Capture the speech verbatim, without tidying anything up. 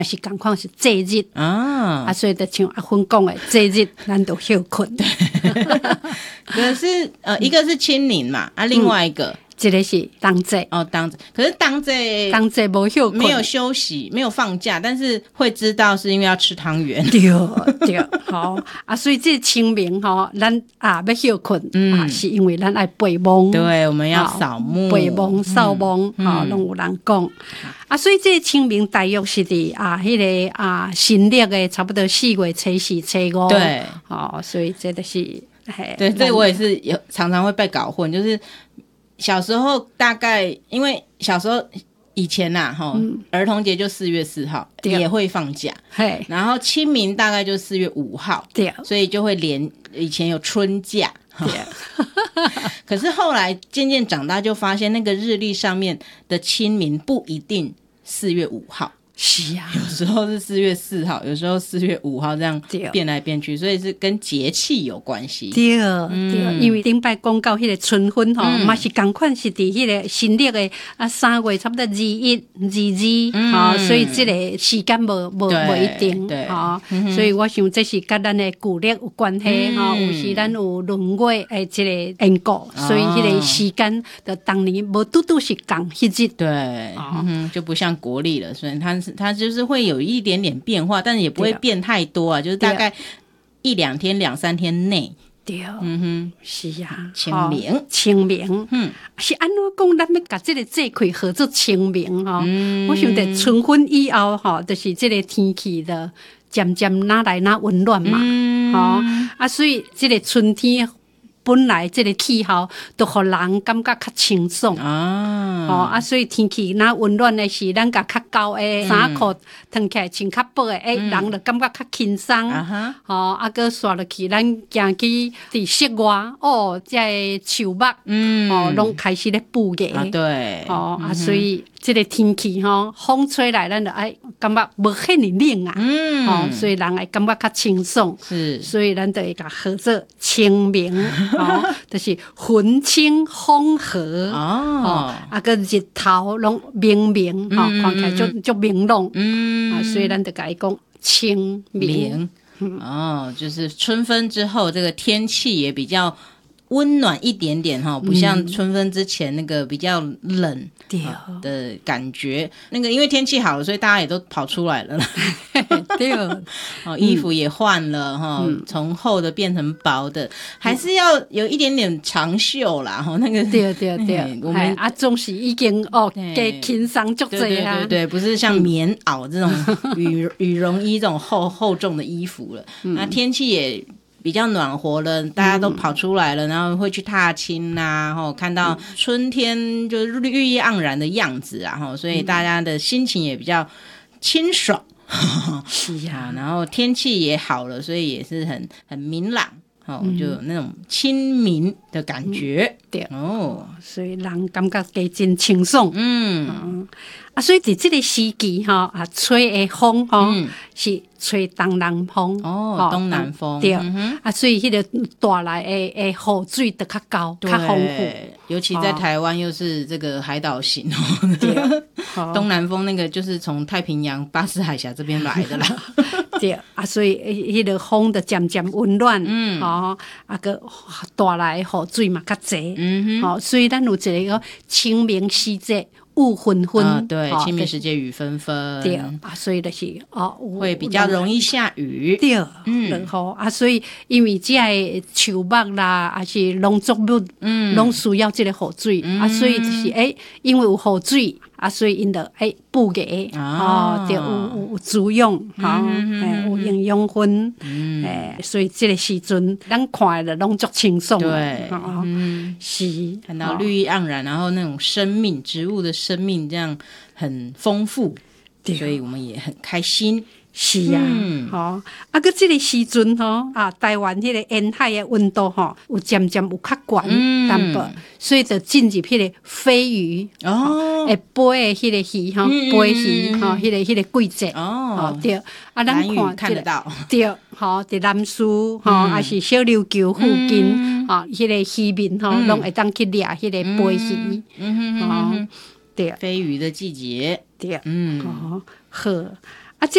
是同款是节日啊， 啊，所以就像阿芬讲的节日，咱都休困。 可是呃，一个是清明嘛，啊，另外一个。嗯这个是当节哦，当节，可是当节当节没休没有休息，没有放假，但是会知道是因为要吃汤圆。 对对，好啊，所以这清明哈，咱啊要休困、嗯、啊，是因为咱爱背梦， 对，我们要扫墓、 背梦、扫墓，哈、嗯，拢、哦、有人讲、嗯、啊，所以这清明大约是伫啊，迄、那个啊，新历的差不多四月初四、初五， 对， 哦，所以这就是， 对，这我也是有常常会被搞混，就是。小时候大概因为小时候以前呐、啊嗯，儿童节就四月四号也会放假，然后清明大概就四月五号，对，所以就会连以前有春假，对。可是后来渐渐长大就发现那个日历上面的清明不一定四月五号。 是啊， 有时候是四月四号，有时候四月五号，这样变来变去，所以是跟节气有关系。 对、嗯、对，因为顶摆讲到迄个春分吼，嘛、嗯、是同款是伫迄个新历的啊三月差不多二一、二二，嗯、哦，所以这个时间无无无一定，哦、嗯，所以我想这是跟咱的旧历有关系哈、嗯哦，有时咱有闰月诶，这个因果，所以迄个时间的当年无拄拄是共迄日， 对，哦嗯、就不像国历了，所以它是。它就是会有一点点变化，但是也不会变太多啊，就是大概一两天、两三天内。 对， 嗯哼， 是啊， 清明， 哦、清明，嗯，是安怎讲？咱要把这个节气合作清明哈、哦嗯，我想得春分以后哈，就是这个天气的渐渐哪来哪温暖嘛，嗯、哦，啊，所以这个春天。本来这个气候都互人感觉较清爽啊，哦啊，所以天气那温暖的是，咱甲较厚的衫裤穿起来穿较薄的，诶、嗯，人就感觉较轻松啊，哦，啊，搁刷落去，咱行去伫室外，哦，这树木，嗯，哦，拢开始咧布叶啊，对， 哦、嗯、啊，所以这个天气吼，风吹来，咱就爱感觉无遐尼冷啊，嗯，哦，所以人会感觉较清爽，是，所以咱就会甲合作清明。哦，就是云清风和哦，啊个日头拢明明，吼、嗯，看起来就就明朗，嗯，啊，所以咱就甲伊讲清明， 嗯，哦，就是春分之后，这个天气也比较温暖一点点哈，不像春分之前那个比较冷的感觉。嗯、那个因为天气好了，所以大家也都跑出来了啦。 对， 哦，衣服也换了哈，嗯、从厚的变成薄的，还是要有一点点长袖啦。哈，那个对对对，我们啊总是已经哦给轻松足这样，对对对，不是像棉袄这种羽羽绒衣这种厚厚重的衣服了。嗯、那天气也。比较暖和了，大家都跑出来了，嗯、然后会去踏青呐、啊，然后看到春天就是绿意盎然的样子啊，然后所以大家的心情也比较清爽。 是呀、 啊，然后天气也好了，所以也是很很明朗。哦，就有那种清明的感觉，嗯、 对哦，所以人感觉加真清爽，嗯，嗯啊，所以在这个时期哈啊，吹的风哈、嗯、是吹东南风哦，东南风对、嗯、啊，所以迄个带来的的雨水就较高、较丰富， 尤其在台湾又是这个海岛型哦，对，东南风那个就是从太平洋、巴士海峡这边来的啦。 对啊，所以迄个风就渐渐温暖，嗯，吼、哦，啊个带来雨水嘛较济，嗯哼，好、哦，所以咱有一个清明时节雾纷纷、 啊，对，哦、清明时节雨纷纷， 对啊，所以就是哦， 会比较容易下雨， 对，嗯，然后啊，所以因为这个树木啦，还是农作物，嗯，拢需要这个雨水、嗯、啊，所以就是诶，因为有雨水。啊，所以因就诶补给哦，就有有有滋养，吼、嗯，诶、哦，有营养分，嗯，诶，所以这个时阵，咱看的拢足清爽， 对， 哦、嗯，是看到绿意盎然，然后那种生命，植物的生命这样很丰富，所以我们也很开心。 是啊，嗯、吼，啊，个这个时阵吼，啊，台湾迄个沿海的温度吼，有渐渐有较悬淡薄，所以就进入迄个飞鱼哦，会飞的迄个鱼吼，飞鱼吼，迄个迄个季节哦，对，啊，咱看看得到， 对，吼，伫南苏吼，还是小琉球附近，吼，迄个渔民吼，拢会当去掠迄个飞鱼，嗯哼，对， 飞鱼的季节， 对，嗯，好。好